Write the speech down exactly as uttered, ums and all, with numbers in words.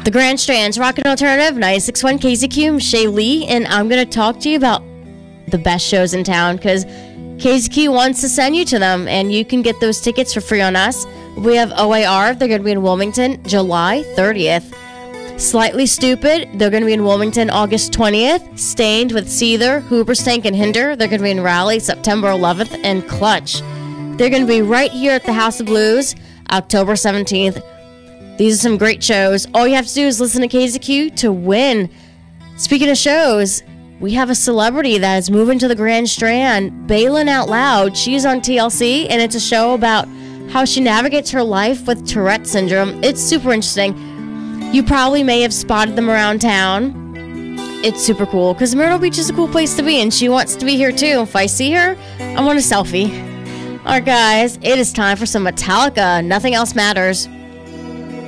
The Grand Strands, Rockin' Alternative, ninety-six point one K Z Q, I'm Shay Lee, and I'm going to talk to you about the best shows in town, because K Z Q wants to send you to them, and you can get those tickets for free on us. We have O A R, they're going to be in Wilmington, July thirtieth. Slightly Stupid, they're going to be in Wilmington, August twentieth. Stained with Seether, Hooperstank, and Hinder, they're going to be in Raleigh, September eleventh. And Clutch, they're going to be right here at the House of Blues, October seventeenth. These are some great shows. All you have to do is listen to K Z Q to win. Speaking of shows, we have a celebrity that is moving to the Grand Strand, Bailin Out Loud. She's on T L C, and it's a show about how she navigates her life with Tourette syndrome. It's super interesting. You probably may have spotted them around town. It's super cool, because Myrtle Beach is a cool place to be, and she wants to be here too. If I see her, I want a selfie. Alright guys, it is time for some Metallica. Nothing Else Matters.